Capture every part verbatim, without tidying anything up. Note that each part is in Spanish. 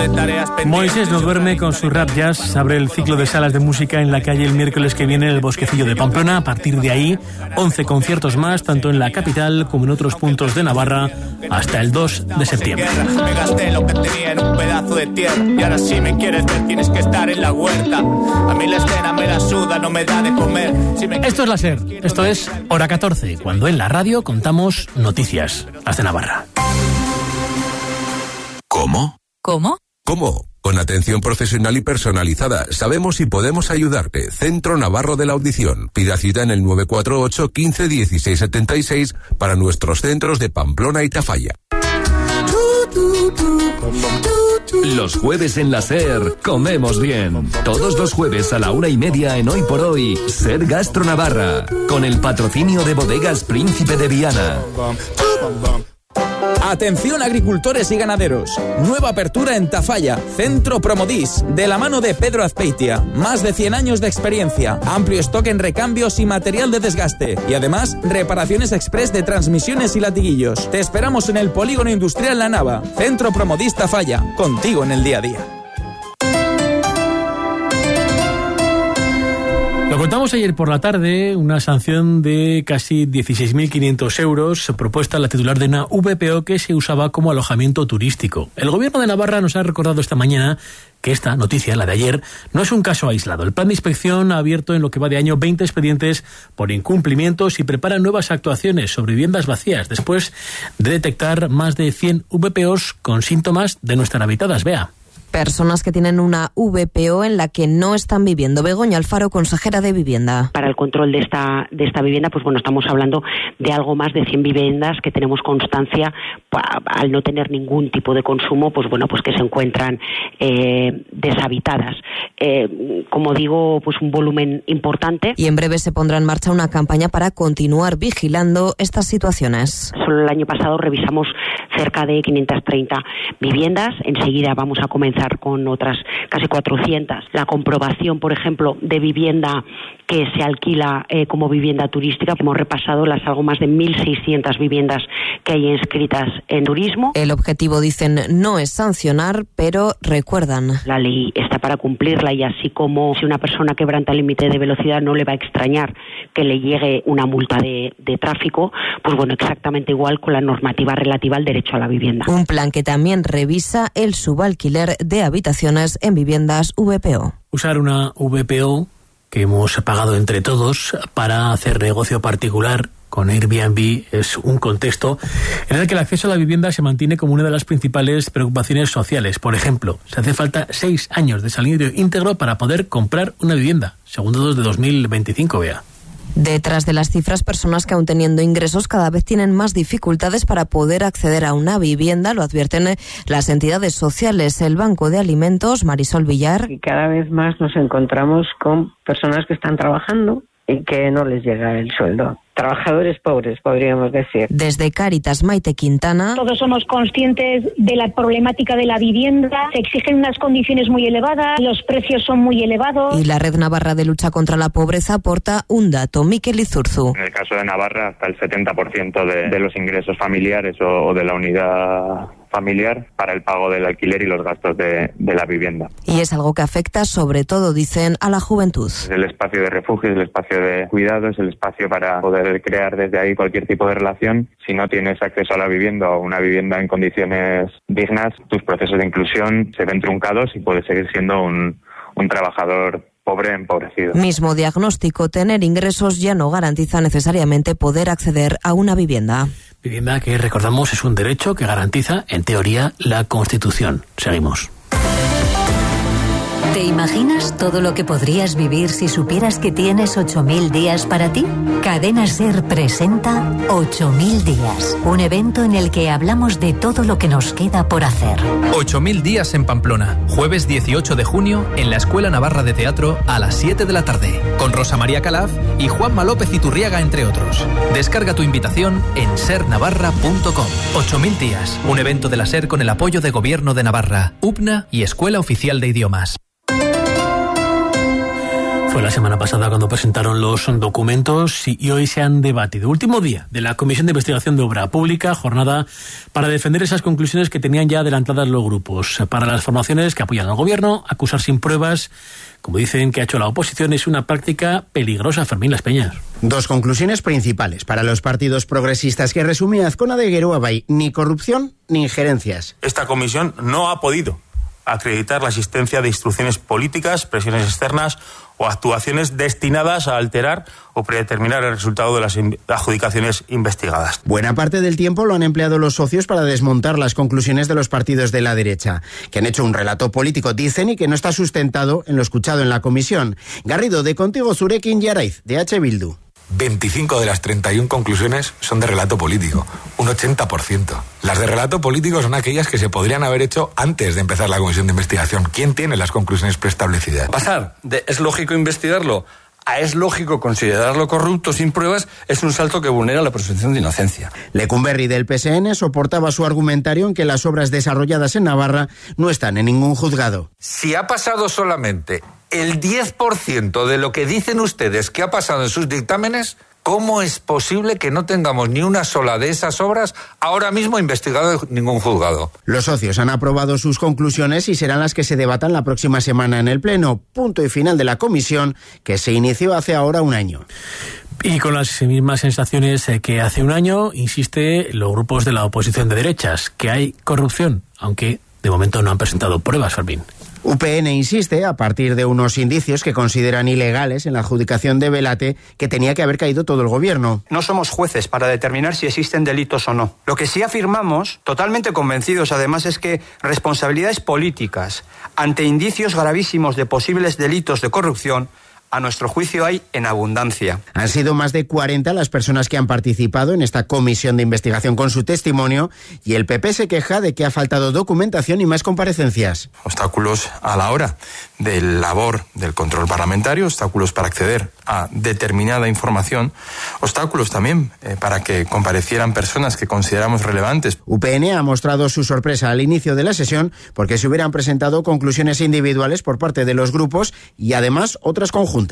de tareas pendientes. Moisés no duerme con su rap jazz. Abre el ciclo de salas de música en la calle el miércoles que viene en el Bosquecillo de Pamplona. A partir de ahí, once conciertos más, tanto en la capital como en otros puntos de Navarra, hasta el dos de septiembre. Me gasté lo que tenía en un pedazo de tierra y ahora si me quieres ver tienes que estar en la huerta. A mí la escena me la suda, no me da de comer. Si me... Esto es la SER, esto es Hora catorce, cuando en la radio contamos noticias. Hasta Navarra. ¿Cómo? ¿Cómo? ¿Cómo? Con atención profesional y personalizada. Sabemos y podemos ayudarte. Centro Navarro de la Audición. Pida cita en el nueve cuatro ocho, quince, dieciséis setenta y seis para nuestros centros de Pamplona y Tafalla. Los jueves en la SER comemos bien. Todos los jueves a la una y media en Hoy por Hoy, SER Gastro Navarra, con el patrocinio de Bodegas Príncipe de Viana. Atención agricultores y ganaderos. Nueva apertura en Tafalla, Centro Promodis, de la mano de Pedro Azpeitia. Más de cien años de experiencia, amplio stock en recambios y material de desgaste. Y además, reparaciones express de transmisiones y latiguillos. Te esperamos en el Polígono Industrial La Nava. Centro Promodis Tafalla, contigo en el día a día. Lo contamos ayer por la tarde, una sanción de casi dieciséis mil quinientos euros propuesta a la titular de una V P O que se usaba como alojamiento turístico. El Gobierno de Navarra nos ha recordado esta mañana que esta noticia, la de ayer, no es un caso aislado. El plan de inspección ha abierto en lo que va de año veinte expedientes por incumplimientos y prepara nuevas actuaciones sobre viviendas vacías después de detectar más de cien V P Os con síntomas de no estar habitadas. Vea. Personas que tienen una V P O en la que no están viviendo. Begoña Alfaro, consejera de Vivienda. Para el control de esta de esta vivienda, pues bueno, estamos hablando de algo más de cien viviendas que tenemos constancia, al no tener ningún tipo de consumo, pues bueno, pues que se encuentran eh, deshabitadas. Eh, como digo, pues un volumen importante. Y en breve se pondrá en marcha una campaña para continuar vigilando estas situaciones. Solo el año pasado revisamos cerca de quinientas treinta viviendas. Enseguida vamos a comenzar con otras casi cuatrocientas. La comprobación, por ejemplo, de vivienda que se alquila eh, como vivienda turística. Hemos repasado las algo más de mil seiscientas viviendas que hay inscritas en turismo. El objetivo, dicen, no es sancionar, pero recuerdan. La ley está para cumplirla y así como si una persona quebranta el límite de velocidad no le va a extrañar que le llegue una multa de, de tráfico, pues bueno, exactamente igual con la normativa relativa al derecho a la vivienda. Un plan que también revisa el subalquiler de habitaciones en viviendas V P O. Usar una V P O que hemos pagado entre todos para hacer negocio particular con Airbnb es un contexto en el que el acceso a la vivienda se mantiene como una de las principales preocupaciones sociales. Por ejemplo, se hace falta seis años de salario íntegro para poder comprar una vivienda, según datos de dos mil veinticinco, vea. Detrás de las cifras, personas que aún teniendo ingresos cada vez tienen más dificultades para poder acceder a una vivienda, lo advierten las entidades sociales. El Banco de Alimentos, Marisol Villar. Y cada vez más nos encontramos con personas que están trabajando y que no les llega el sueldo. Trabajadores pobres, podríamos decir. Desde Cáritas, Maite Quintana. Todos somos conscientes de la problemática de la vivienda. Se exigen unas condiciones muy elevadas, los precios son muy elevados. Y la Red Navarra de Lucha contra la Pobreza aporta un dato. Miquel Izurzu. En el caso de Navarra, hasta el setenta por ciento de, de los ingresos familiares o, o de la unidad familiar para el pago del alquiler y los gastos de, de la vivienda. Y es algo que afecta sobre todo, dicen, a la juventud. Es el espacio de refugio, es el espacio de cuidado, es el espacio para poder crear desde ahí cualquier tipo de relación. Si no tienes acceso a la vivienda o una vivienda en condiciones dignas, tus procesos de inclusión se ven truncados y puedes seguir siendo un, un trabajador pobre empobrecido. Mismo diagnóstico, tener ingresos ya no garantiza necesariamente poder acceder a una vivienda. Vivienda que, recordamos, es un derecho que garantiza, en teoría, la Constitución. Seguimos. ¿Te imaginas todo lo que podrías vivir si supieras que tienes ocho mil días para ti? Cadena SER presenta ocho mil días, un evento en el que hablamos de todo lo que nos queda por hacer. ocho mil días en Pamplona, jueves dieciocho de junio en la Escuela Navarra de Teatro a las siete de la tarde, con Rosa María Calaf y Juanma López Iturriaga, entre otros. Descarga tu invitación en ser navarra punto com. ocho mil días, un evento de la SER con el apoyo de Gobierno de Navarra, U P N A y Escuela Oficial de Idiomas. Fue la semana pasada cuando presentaron los documentos y hoy se han debatido. Último día de la Comisión de Investigación de Obra Pública, jornada para defender esas conclusiones que tenían ya adelantadas los grupos. Para las formaciones que apoyan al gobierno, acusar sin pruebas, como dicen que ha hecho la oposición, es una práctica peligrosa. Fermín Las Peñas. Dos conclusiones principales para los partidos progresistas que resumía Azcona de Geroabay: ni corrupción ni injerencias. Esta comisión no ha podido acreditar la existencia de instrucciones políticas, presiones externas o actuaciones destinadas a alterar o predeterminar el resultado de las adjudicaciones investigadas. Buena parte del tiempo lo han empleado los socios para desmontar las conclusiones de los partidos de la derecha, que han hecho un relato político, dicen, y que no está sustentado en lo escuchado en la comisión. Garrido, de Contigo Zurekin y Araiz, de H. Bildu. veinticinco de las treinta y una conclusiones son de relato político, un ochenta por ciento. Las de relato político son aquellas que se podrían haber hecho antes de empezar la comisión de investigación. ¿Quién tiene las conclusiones preestablecidas? Pasar de es lógico investigarlo a es lógico considerarlo corrupto sin pruebas es un salto que vulnera la presunción de inocencia. Lecumberri, del P S N, soportaba su argumentario en que las obras desarrolladas en Navarra no están en ningún juzgado. Si ha pasado solamente el diez por ciento de lo que dicen ustedes que ha pasado en sus dictámenes, ¿cómo es posible que no tengamos ni una sola de esas obras ahora mismo investigado en ningún juzgado? Los socios han aprobado sus conclusiones y serán las que se debatan la próxima semana en el Pleno. Punto y final de la comisión, que se inició hace ahora un año. Y con las mismas sensaciones que hace un año, insiste los grupos de la oposición de derechas, que hay corrupción, aunque de momento no han presentado pruebas, Fermín. U P N insiste, a partir de unos indicios que consideran ilegales en la adjudicación de Velate, que tenía que haber caído todo el gobierno. No somos jueces para determinar si existen delitos o no. Lo que sí afirmamos, totalmente convencidos además, es que responsabilidades políticas ante indicios gravísimos de posibles delitos de corrupción, a nuestro juicio, hay en abundancia. Han sido más de cuarenta las personas que han participado en esta comisión de investigación con su testimonio, y el P P se queja de que ha faltado documentación y más comparecencias. Obstáculos a la hora de labor del control parlamentario, obstáculos para acceder a determinada información, obstáculos también eh, para que comparecieran personas que consideramos relevantes. U P N ha mostrado su sorpresa al inicio de la sesión porque se hubieran presentado conclusiones individuales por parte de los grupos y además otras conjuntas.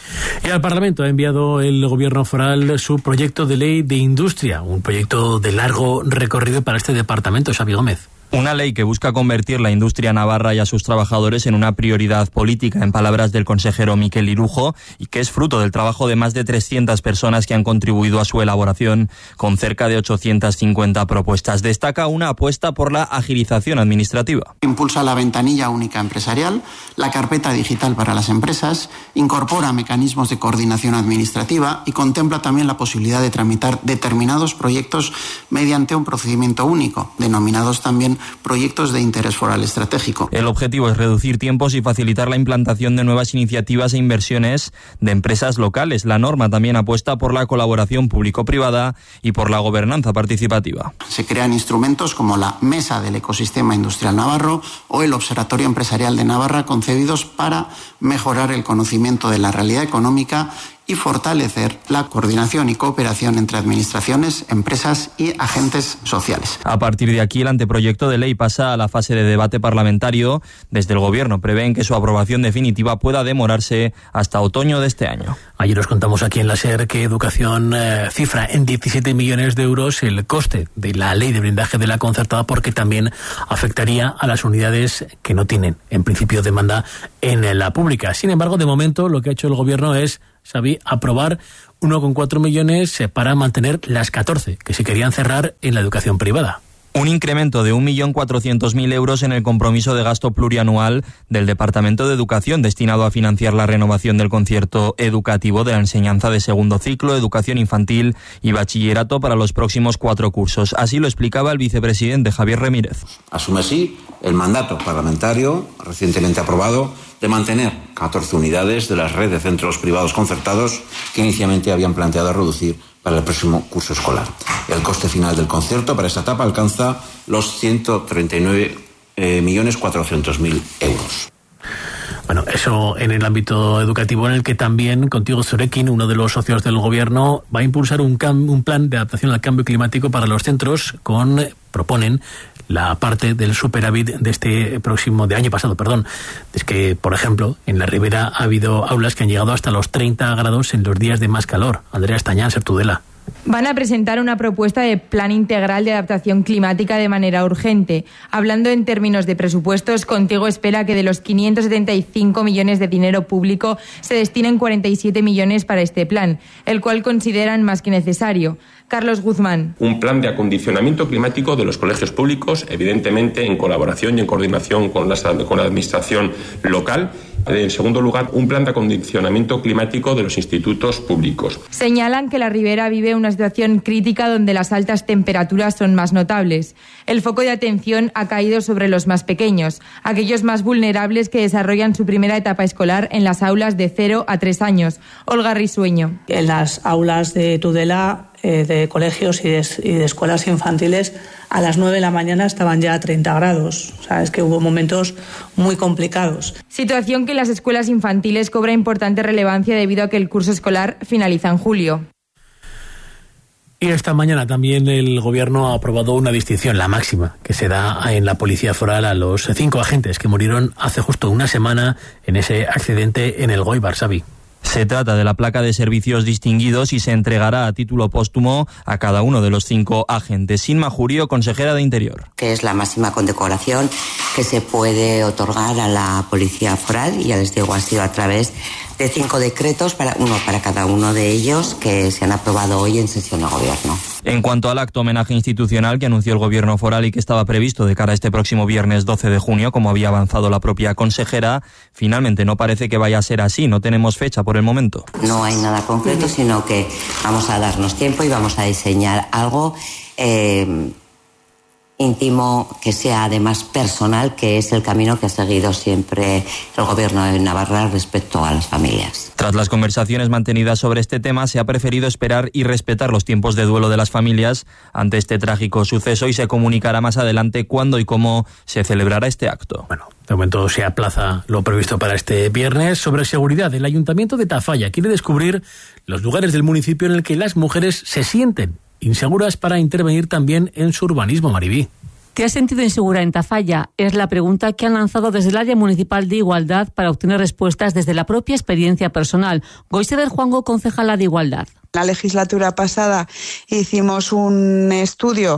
Y al Parlamento ha enviado el Gobierno foral su proyecto de ley de industria, un proyecto de largo recorrido para este departamento. Xavi Gómez. Una ley que busca convertir la industria navarra y a sus trabajadores en una prioridad política, en palabras del consejero Miquel Irujo, y que es fruto del trabajo de más de trescientas personas que han contribuido a su elaboración, con cerca de ochocientas cincuenta propuestas. Destaca una apuesta por la agilización administrativa. Impulsa la ventanilla única empresarial, la carpeta digital para las empresas, incorpora mecanismos de coordinación administrativa y contempla también la posibilidad de tramitar determinados proyectos mediante un procedimiento único, denominados también proyectos de interés foral estratégico. El objetivo es reducir tiempos y facilitar la implantación de nuevas iniciativas e inversiones de empresas locales. La norma también apuesta por la colaboración público-privada y por la gobernanza participativa. Se crean instrumentos como la Mesa del Ecosistema Industrial Navarro o el Observatorio Empresarial de Navarra, concebidos para mejorar el conocimiento de la realidad económica y fortalecer la coordinación y cooperación entre administraciones, empresas y agentes sociales. A partir de aquí, el anteproyecto de ley pasa a la fase de debate parlamentario. Desde el Gobierno prevén que su aprobación definitiva pueda demorarse hasta otoño de este año. Ayer os contamos aquí en la SER que Educación eh, cifra en diecisiete millones de euros el coste de la ley de blindaje de la concertada, porque también afectaría a las unidades que no tienen, en principio, demanda en la pública. Sin embargo, de momento, lo que ha hecho el Gobierno es, Xavi, aprobar uno coma cuatro millones para mantener las catorce que se querían cerrar en la educación privada. Un incremento de un millón cuatrocientos mil euros en el compromiso de gasto plurianual del Departamento de Educación, destinado a financiar la renovación del concierto educativo de la enseñanza de segundo ciclo, educación infantil y bachillerato para los próximos cuatro cursos. Así lo explicaba el vicepresidente Javier Remírez. Asume así el mandato parlamentario recientemente aprobado de mantener catorce unidades de la red de centros privados concertados que inicialmente habían planteado reducir para el próximo curso escolar. El coste final del concierto para esta etapa alcanza los ciento treinta y nueve millones cuatrocientos mil euros. Bueno, eso en el ámbito educativo, en el que también Contigo Zurekin, uno de los socios del Gobierno, va a impulsar un, cam- un plan de adaptación al cambio climático para los centros con, proponen, la parte del superávit de este próximo, de año pasado, perdón. Es que, por ejemplo, en la Ribera ha habido aulas que han llegado hasta los treinta grados en los días de más calor. Andrea Estañán, Ser Tudela. Van a presentar una propuesta de plan integral de adaptación climática de manera urgente. Hablando en términos de presupuestos, Contigo espera que de los quinientos setenta y cinco millones de dinero público se destinen cuarenta y siete millones para este plan, el cual consideran más que necesario. Carlos Guzmán. Un plan de acondicionamiento climático de los colegios públicos, evidentemente en colaboración y en coordinación con la, con la administración local. En segundo lugar, un plan de acondicionamiento climático de los institutos públicos. Señalan que la Ribera vive una situación crítica donde las altas temperaturas son más notables. El foco de atención ha caído sobre los más pequeños, aquellos más vulnerables que desarrollan su primera etapa escolar en las aulas de cero a tres años. Olga Risueño. En las aulas de Tudela, eh, de colegios y de, y de escuelas infantiles, a las nueve de la mañana estaban ya a treinta grados. O sea, es que hubo momentos muy complicados. Situación que en las escuelas infantiles cobra importante relevancia debido a que el curso escolar finaliza en julio. Y esta mañana también el Gobierno ha aprobado una distinción, la máxima, que se da en la Policía Foral a los cinco agentes que murieron hace justo una semana en ese accidente en el Goibar, Xavi. Se trata de la placa de servicios distinguidos y se entregará a título póstumo a cada uno de los cinco agentes. Inma Jurío, consejera de Interior. Que es la máxima condecoración que se puede otorgar a la Policía Foral, y ya les digo, ha sido a través de cinco decretos, para uno para cada uno de ellos, que se han aprobado hoy en sesión de Gobierno. En cuanto al acto homenaje institucional que anunció el Gobierno foral y que estaba previsto de cara a este próximo viernes doce de junio, como había avanzado la propia consejera, finalmente no parece que vaya a ser así, no tenemos fecha por el momento. No hay nada concreto, sino que vamos a darnos tiempo y vamos a diseñar algo eh, íntimo, que sea además personal, que es el camino que ha seguido siempre el Gobierno de Navarra respecto a las familias. Tras las conversaciones mantenidas sobre este tema, se ha preferido esperar y respetar los tiempos de duelo de las familias ante este trágico suceso, y se comunicará más adelante cuándo y cómo se celebrará este acto. Bueno, de momento se aplaza lo previsto para este viernes. Sobre seguridad, el Ayuntamiento de Tafalla quiere descubrir los lugares del municipio en el que las mujeres se sienten inseguras para intervenir también en su urbanismo, Maribí. ¿Te has sentido insegura en Tafalla? Es la pregunta que han lanzado desde el área municipal de Igualdad para obtener respuestas desde la propia experiencia personal. Goiseber Juango, concejala de Igualdad. La legislatura pasada hicimos un estudio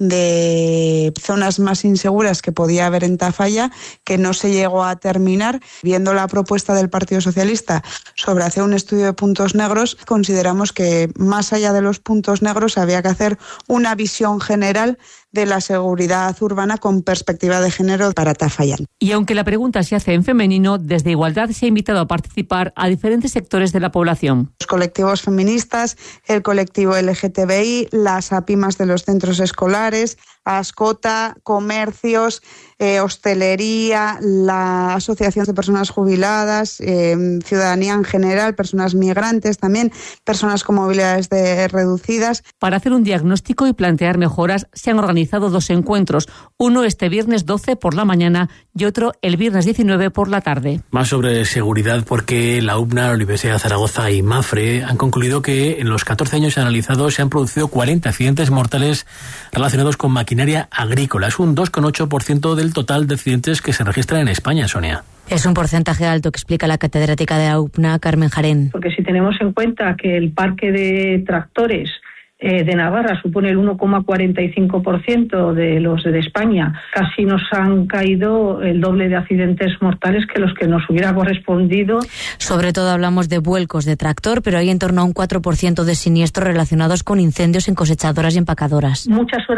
de zonas más inseguras que podía haber en Tafalla, que no se llegó a terminar. Viendo la propuesta del Partido Socialista sobre hacer un estudio de puntos negros, consideramos que más allá de los puntos negros había que hacer una visión general de la seguridad urbana con perspectiva de género para Tafalla. Y aunque la pregunta se hace en femenino, desde Igualdad se ha invitado a participar a diferentes sectores de la población. Los colectivos feministas, el colectivo L G T B I, las APIMAS de los centros escolares, ASCOTA, comercios, eh, hostelería, la Asociación de Personas Jubiladas, eh, ciudadanía en general, personas migrantes también, personas con movilidades de, reducidas. Para hacer un diagnóstico y plantear mejoras se han organizado dos encuentros, uno este viernes doce por la mañana y otro el viernes diecinueve por la tarde. Más sobre seguridad, porque la U P N A, la Universidad de Zaragoza y MAFRE han concluido que en los catorce años analizados se han producido cuarenta accidentes mortales relacionados con maquinaria agrícola. Es un dos coma ocho por ciento del total de accidentes que se registran en España, Sonia. Es un porcentaje alto, que explica la catedrática de la U P N A, Carmen Jarén. Porque si tenemos en cuenta que el parque de tractores eh, de Navarra supone el uno coma cuarenta y cinco por ciento de los de España, casi nos han caído el doble de accidentes mortales que los que nos hubiera correspondido. Sobre todo hablamos de vuelcos de tractor, pero hay en torno a un cuatro por ciento de siniestros relacionados con incendios en cosechadoras y empacadoras. Muchas horas